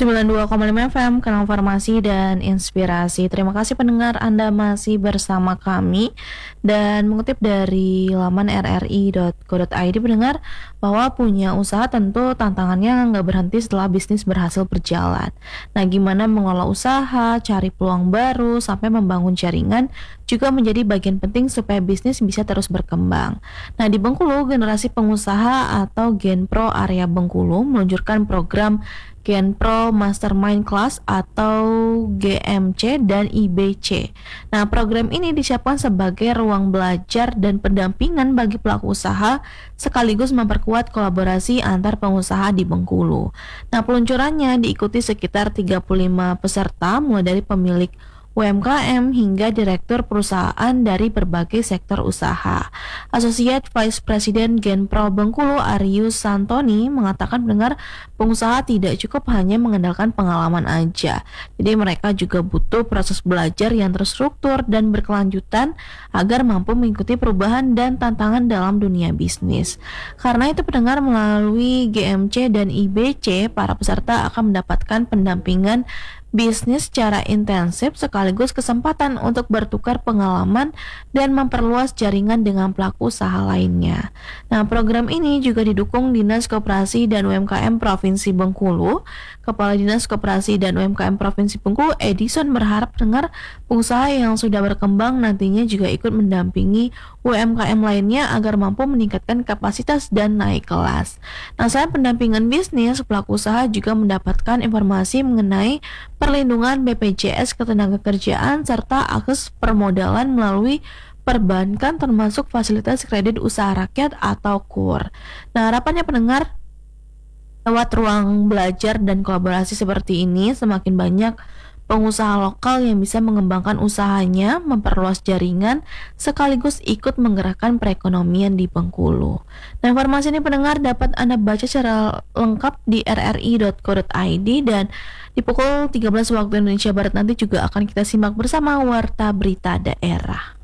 92,5 FM, Kanal Farmasi dan Inspirasi. Terima kasih pendengar Anda masih bersama kami. Dan mengutip dari laman rri.co.id, pendengar, bahwa punya usaha tentu tantangannya nggak berhenti setelah bisnis berhasil berjalan. Nah, gimana mengelola usaha, cari peluang baru, sampai membangun jaringan juga menjadi bagian penting supaya bisnis bisa terus berkembang. Nah, di Bengkulu, generasi pengusaha atau Genpro area Bengkulu meluncurkan program Genpro Mastermind Class atau GMC dan IBC. Nah, program ini disiapkan sebagai ruang belajar dan pendampingan bagi pelaku usaha sekaligus memperkuat kolaborasi antar pengusaha di Bengkulu. Nah, peluncurannya diikuti sekitar 35 peserta mulai dari pemilik UMKM hingga direktur perusahaan dari berbagai sektor usaha. Associate Vice President Genpro Bengkulu Arius Santoni mengatakan pendengar pengusaha tidak cukup hanya mengandalkan pengalaman aja. Jadi mereka juga butuh proses belajar yang terstruktur dan berkelanjutan agar mampu mengikuti perubahan dan tantangan dalam dunia bisnis. Karena itu pendengar melalui GMC dan IBC, para peserta akan mendapatkan pendampingan bisnis secara intensif sekaligus kesempatan untuk bertukar pengalaman dan memperluas jaringan dengan pelaku usaha lainnya. Nah, program ini juga didukung Dinas Koperasi dan UMKM Provinsi Bengkulu. Kepala Dinas Koperasi dan UMKM Provinsi Bengkulu, Edison, berharap dengar pengusaha yang sudah berkembang nantinya juga ikut mendampingi UMKM lainnya agar mampu meningkatkan kapasitas dan naik kelas. Nah, selain pendampingan bisnis, pelaku usaha juga mendapatkan informasi mengenai perlindungan BPJS Ketenagakerjaan serta akses permodalan melalui perbankan termasuk fasilitas kredit usaha rakyat atau KUR. Nah, harapannya pendengar lewat ruang belajar dan kolaborasi seperti ini semakin banyak pengusaha lokal yang bisa mengembangkan usahanya, memperluas jaringan, sekaligus ikut menggerakkan perekonomian di Bengkulu. Nah, informasi ini pendengar dapat Anda baca secara lengkap di rri.co.id dan di pukul 13 waktu Indonesia Barat nanti juga akan kita simak bersama Warta Berita Daerah.